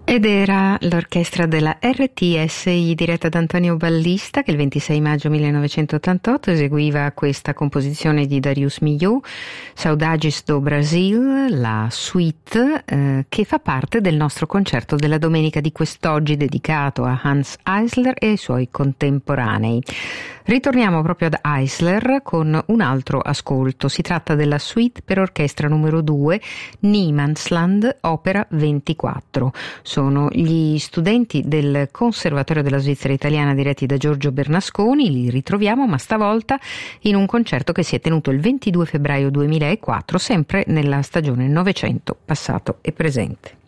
Ed era l'orchestra della RTSI diretta da Antonio Ballista che il 26 maggio 1988 eseguiva questa composizione di Darius Milhaud, Saudades do Brasil, la suite che fa parte del nostro concerto della domenica di quest'oggi dedicato a Hanns Eisler e ai suoi contemporanei. Ritorniamo proprio ad Eisler con un altro ascolto. Si tratta della suite per orchestra numero 2, Niemandsland, opera 24. Sono gli studenti del Conservatorio della Svizzera Italiana diretti da Giorgio Bernasconi, li ritroviamo ma stavolta in un concerto che si è tenuto il 22 febbraio 2004, sempre nella stagione Novecento, passato e presente.